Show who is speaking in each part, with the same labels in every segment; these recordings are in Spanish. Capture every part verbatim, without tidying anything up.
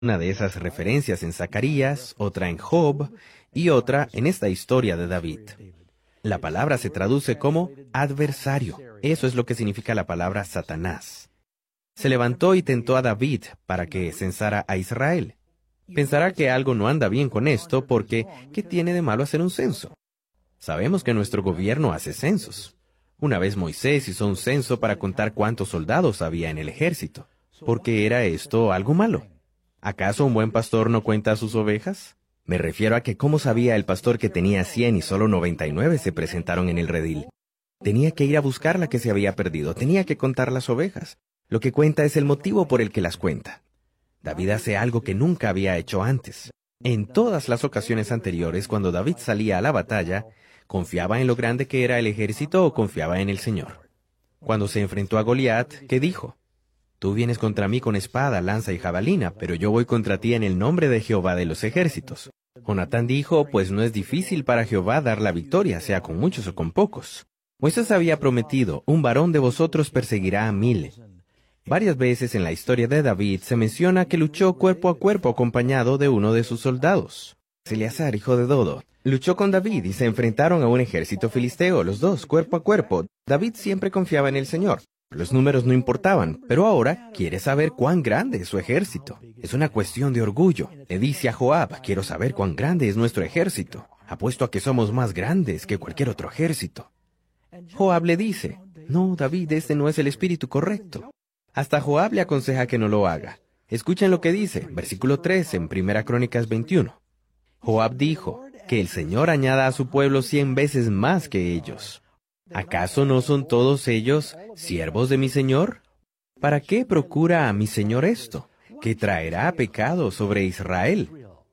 Speaker 1: Una de esas referencias en Zacarías, otra en Job y otra en esta historia de David. La palabra se traduce como adversario. Eso es lo que significa la palabra Satanás. Se levantó y tentó a David para que censara a Israel. Pensará que algo no anda bien con esto porque ¿qué tiene de malo hacer un censo? Sabemos que nuestro gobierno hace censos. Una vez Moisés hizo un censo para contar cuántos soldados había en el ejército. ¿Por qué era esto algo malo? ¿Acaso un buen pastor no cuenta a sus ovejas? Me refiero a que ¿cómo sabía el pastor que tenía cien y solo noventa y nueve se presentaron en el redil? Tenía que ir a buscar la que se había perdido, tenía que contar las ovejas. Lo que cuenta es el motivo por el que las cuenta. David hace algo que nunca había hecho antes. En todas las ocasiones anteriores, cuando David salía a la batalla, ¿confiaba en lo grande que era el ejército o confiaba en el Señor? Cuando se enfrentó a Goliat, ¿qué dijo? Tú vienes contra mí con espada, lanza y jabalina, pero yo voy contra ti en el nombre de Jehová de los ejércitos. Jonatán dijo, pues no es difícil para Jehová dar la victoria, sea con muchos o con pocos. Moisés había prometido, un varón de vosotros perseguirá a mil. Varias veces en la historia de David se menciona que luchó cuerpo a cuerpo acompañado de uno de sus soldados. Eleazar, hijo de Dodo, luchó con David y se enfrentaron a un ejército filisteo, los dos, cuerpo a cuerpo. David siempre confiaba en el Señor. Los números no importaban, pero ahora quiere saber cuán grande es su ejército. Es una cuestión de orgullo. Le dice a Joab, quiero saber cuán grande es nuestro ejército. Apuesto a que somos más grandes que cualquier otro ejército. Joab le dice, no, David, este no es el espíritu correcto. Hasta Joab le aconseja que no lo haga. Escuchen lo que dice, versículo tres en Primera Crónicas veintiuno. Joab dijo, que el Señor añada a su pueblo cien veces más que ellos. ¿Acaso no son todos ellos siervos de mi Señor? ¿Para qué procura a mi Señor esto? Que traerá pecado sobre Israel.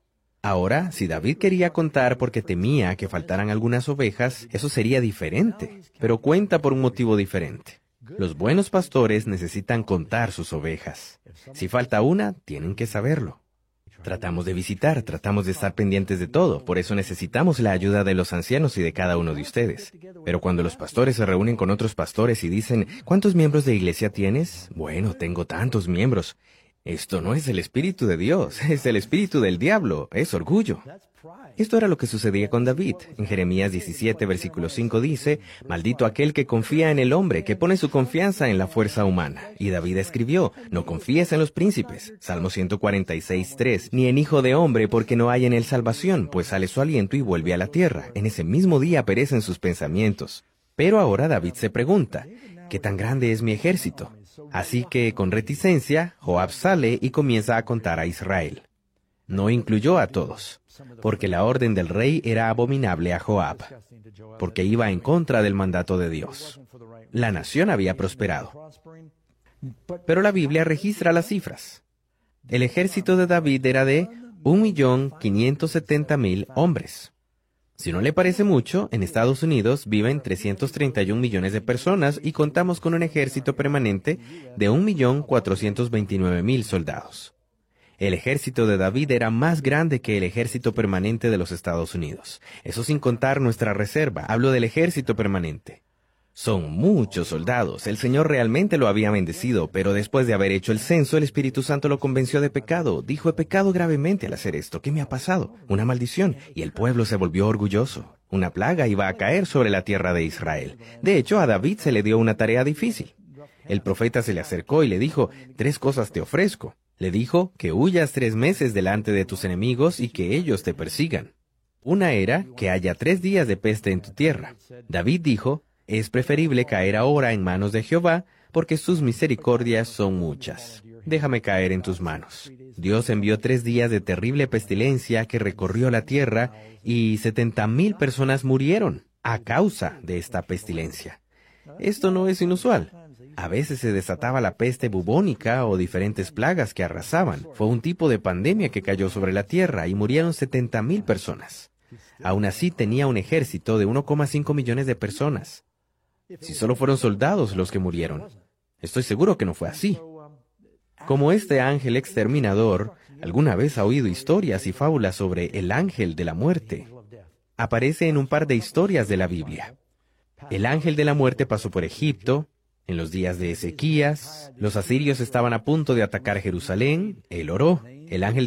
Speaker 1: Ahora, si David quería contar porque temía que faltaran algunas ovejas, eso sería diferente, pero cuenta por un motivo diferente. Los buenos pastores necesitan contar sus ovejas. Si falta una, tienen que saberlo. Tratamos de visitar, tratamos de estar pendientes de todo, por eso necesitamos la ayuda de los ancianos y de cada uno de ustedes. Pero cuando los pastores se reúnen con otros pastores y dicen, ¿cuántos miembros de iglesia tienes? Bueno, tengo tantos miembros. Esto no es el espíritu de Dios, es el espíritu del diablo, es orgullo. Esto era lo que sucedía con David. En Jeremías diecisiete, versículo cinco dice, maldito aquel que confía en el hombre, que pone su confianza en la fuerza humana. Y David escribió, no confíes en los príncipes. Salmo ciento cuarenta y seis, tres, ni en hijo de hombre, porque no hay en él salvación, pues sale su aliento y vuelve a la tierra. En ese mismo día perecen sus pensamientos. Pero ahora David se pregunta, ¿qué tan grande es mi ejército? Así que, con reticencia, Joab sale y comienza a contar a Israel. No incluyó a todos, porque la orden del rey era abominable a Joab, porque iba en contra del mandato de Dios. La nación había prosperado. Pero la Biblia registra las cifras. El ejército de David era de un millón quinientos setenta mil hombres. Si no le parece mucho, en Estados Unidos viven trescientos treinta y un millones de personas y contamos con un ejército permanente de un millón cuatrocientos veintinueve mil soldados. El ejército de David era más grande que el ejército permanente de los Estados Unidos. Eso sin contar nuestra reserva. Hablo del ejército permanente. Son muchos soldados. El Señor realmente lo había bendecido, pero después de haber hecho el censo, el Espíritu Santo lo convenció de pecado. Dijo, he pecado gravemente al hacer esto. ¿Qué me ha pasado? Una maldición. Y el pueblo se volvió orgulloso. Una plaga iba a caer sobre la tierra de Israel. De hecho, a David se le dio una tarea difícil. El profeta se le acercó y le dijo, tres cosas te ofrezco. Le dijo que huyas tres meses delante de tus enemigos y que ellos te persigan. Una era que haya tres días de peste en tu tierra. David dijo, es preferible caer ahora en manos de Jehová, porque sus misericordias son muchas. Déjame caer en tus manos. Dios envió tres días de terrible pestilencia que recorrió la tierra y setenta mil personas murieron a causa de esta pestilencia. Esto no es inusual. A veces se desataba la peste bubónica o diferentes plagas que arrasaban. Fue un tipo de pandemia que cayó sobre la tierra y murieron setenta mil personas. Aún así tenía un ejército de uno coma cinco millones de personas. Si solo fueron soldados los que murieron. Estoy seguro que no fue así. Como este ángel exterminador, ¿alguna vez ha oído historias y fábulas sobre el ángel de la muerte? Aparece en un par de historias de la Biblia. El ángel de la muerte pasó por Egipto, En los días de Ezequías, los asirios estaban a punto de atacar Jerusalén. Él oró. El ángel